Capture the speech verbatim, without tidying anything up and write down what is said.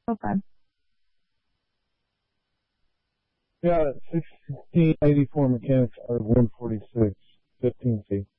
Okay. Yeah, sixteen eighty-four mechanics are one forty-six, fifteen feet.